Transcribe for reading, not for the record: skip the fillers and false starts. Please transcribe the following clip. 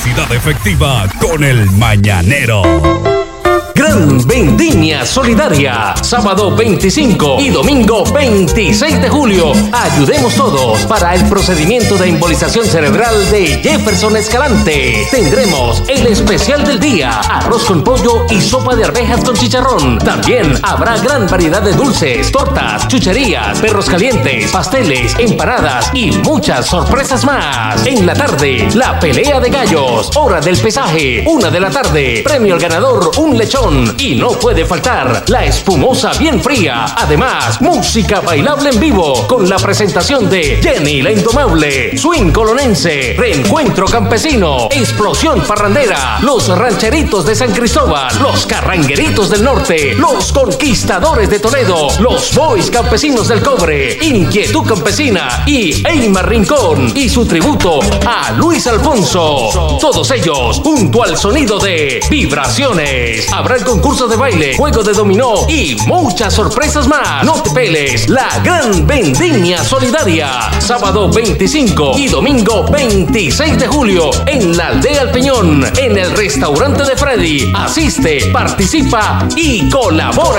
publicidad efectiva con el Mañanero. Gran Vendimia Solidaria, sábado 25 y domingo 26 de julio. Ayudemos todos para el procedimiento de embolización cerebral de Jefferson Escalante. Tendremos el especial del día, arroz con pollo y sopa de arvejas con chicharrón. También habrá gran variedad de dulces, tortas, chucherías, perros calientes, pasteles, empanadas y muchas sorpresas más. En la tarde, la pelea de gallos, hora del pesaje, 1 de la tarde, premio al ganador, un lechón. Y no puede faltar la espumosa bien fría. Además, música bailable en vivo con la presentación de Jenny la Indomable, Swing Colonense, Reencuentro Campesino, Explosión Parrandera, Los Rancheritos de San Cristóbal, Los Carrangueritos del Norte, Los Conquistadores de Toledo, Los Boys Campesinos del Cobre, Inquietud Campesina y Eymar Rincón y su tributo a Luis Alfonso. Todos ellos junto al sonido de Vibraciones. Habrá el concurso de baile, juego de dominó y muchas sorpresas más. No te peles la Gran Vendimia Solidaria, sábado 25 y domingo 26 de julio en la Aldea El Peñón, en el restaurante de Freddy. Asiste, participa y colabora.